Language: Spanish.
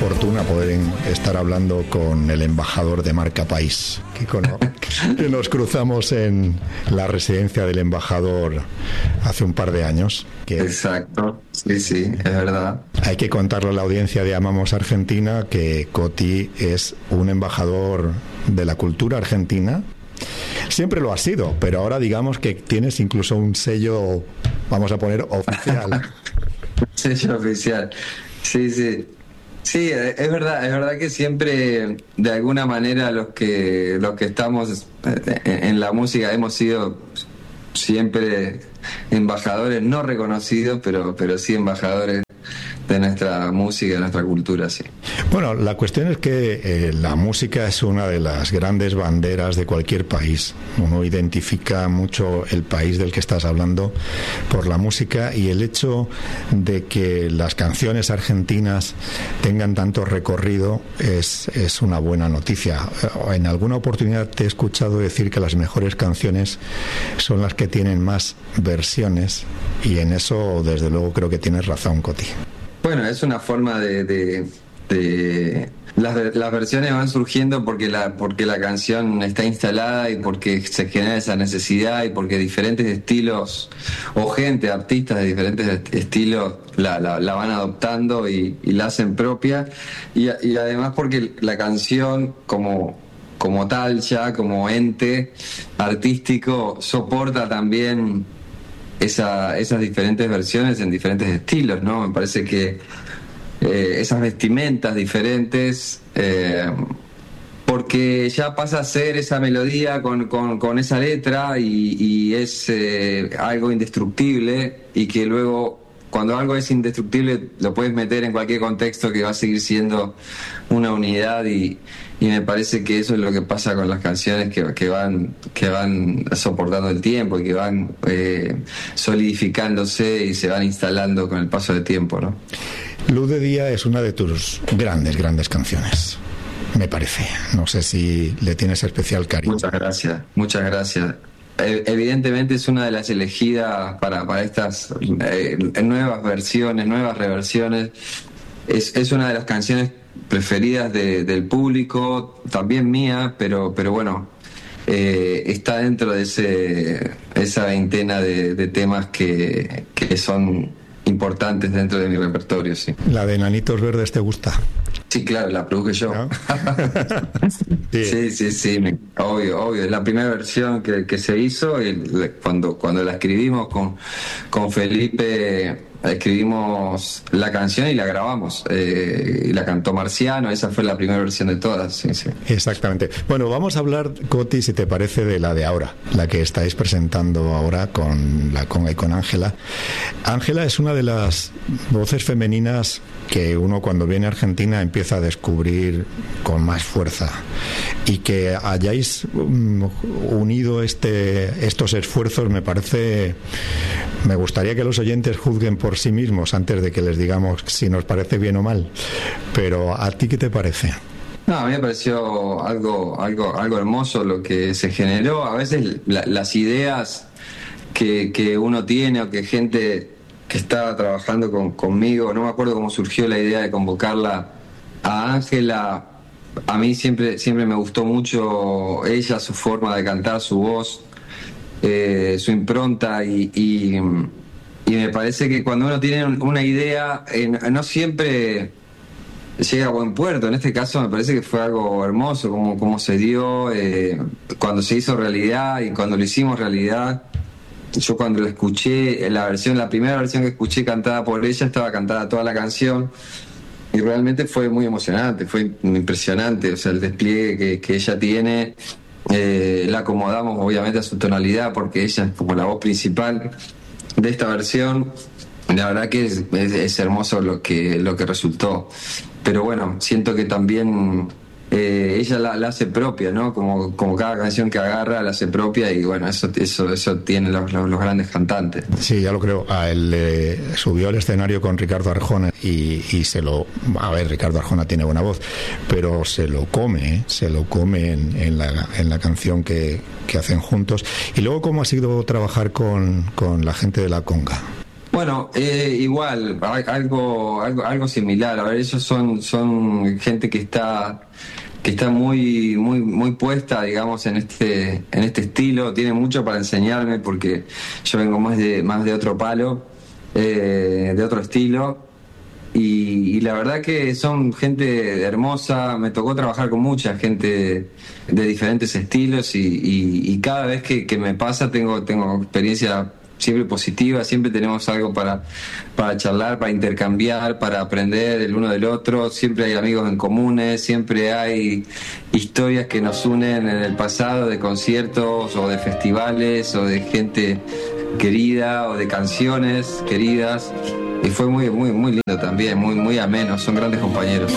fortuna poder estar hablando con el embajador de Marca País, que nos cruzamos en la residencia del embajador hace un par de años. Exacto, sí, es verdad. Hay que contarle a la audiencia de Amamos Argentina que Coti es un embajador de la cultura argentina. Siempre lo ha sido, pero ahora digamos que tienes incluso un sello, vamos a poner, oficial. Sello oficial, sí. Sí, es verdad que siempre, de alguna manera, los que estamos en la música hemos sido siempre embajadores no reconocidos, pero sí embajadores de nuestra música, de nuestra cultura, sí. Bueno, la cuestión es que la música es una de las grandes banderas de cualquier país. Uno identifica mucho el país del que estás hablando por la música, y el hecho de que las canciones argentinas tengan tanto recorrido es una buena noticia. En alguna oportunidad te he escuchado decir que las mejores canciones son las que tienen más versiones, y en eso desde luego creo que tienes razón, Coti. Bueno, es una forma de las versiones van surgiendo porque la canción está instalada y porque se genera esa necesidad y porque diferentes estilos o artistas de diferentes estilos la van adoptando y la hacen propia, y además porque la canción como tal, ya como ente artístico, soporta también esas diferentes versiones en diferentes estilos, ¿no? Me parece que esas vestimentas diferentes, porque ya pasa a ser esa melodía con esa letra y es algo indestructible, y que luego cuando algo es indestructible lo puedes meter en cualquier contexto que va a seguir siendo una unidad, y me parece que eso es lo que pasa con las canciones que van soportando el tiempo y que van solidificándose y se van instalando con el paso del tiempo, ¿no? Luz de Día es una de tus grandes canciones, me parece. No sé si le tienes especial cariño. Muchas gracias. Evidentemente es una de las elegidas para estas nuevas versiones, nuevas reversiones. Es una de las canciones preferidas del público, también mía, pero bueno, está dentro de esa veintena de temas que son importantes dentro de mi repertorio, sí. ¿La de Enanitos Verdes te gusta? Sí, claro, la produje yo. ¿No? Sí, obvio. Es la primera versión que se hizo, y cuando la escribimos con Felipe, escribimos la canción y la grabamos, y la cantó Marciano. Esa fue la primera versión de todas, sí. Exactamente. Bueno, vamos a hablar, Coti, si te parece, de la de ahora, la que estáis presentando ahora con la conga y con Ángela. Ángela es una de las voces femeninas que uno cuando viene a Argentina empieza a descubrir con más fuerza, y que hayáis unido estos esfuerzos me gustaría que los oyentes juzguen por sí mismos antes de que les digamos si nos parece bien o mal, pero ¿a ti qué te parece? No, a mí me pareció algo hermoso lo que se generó. A veces las ideas que uno tiene, o que gente que estaba trabajando conmigo, no me acuerdo cómo surgió la idea de convocarla a Ángela. A mí siempre me gustó mucho ella, su forma de cantar, su voz, su impronta, y me parece que cuando uno tiene una idea, no siempre llega a buen puerto. En este caso me parece que fue algo hermoso como se dio, cuando se hizo realidad y cuando lo hicimos realidad. Yo cuando la escuché, la primera versión que escuché cantada por ella, estaba cantada toda la canción, y realmente fue muy emocionante, fue impresionante. O sea, el despliegue que ella tiene, la acomodamos obviamente a su tonalidad, porque ella es como la voz principal de esta versión. La verdad que es hermoso lo que resultó. Pero bueno, siento que también ella la hace propia, ¿no? Como cada canción que agarra la hace propia, y bueno, eso tienen los grandes cantantes. Sí, ya lo creo. Él subió al escenario con Ricardo Arjona y Ricardo Arjona tiene buena voz, pero se lo come en la canción que hacen juntos. Y luego, ¿cómo ha sido trabajar con la gente de la conga? Bueno, igual, algo similar. A ver, ellos son gente que está muy puesta, digamos, en este estilo. Tiene mucho para enseñarme porque yo vengo más de otro palo, de otro estilo. Y la verdad que son gente hermosa. Me tocó trabajar con mucha gente de diferentes estilos y cada vez que me pasa tengo experiencia siempre positiva. Siempre tenemos algo para charlar, para intercambiar, para aprender el uno del otro. Siempre hay amigos en comunes, siempre hay historias que nos unen en el pasado, de conciertos o de festivales o de gente querida o de canciones queridas. Y fue muy lindo también, muy ameno. Son grandes compañeros.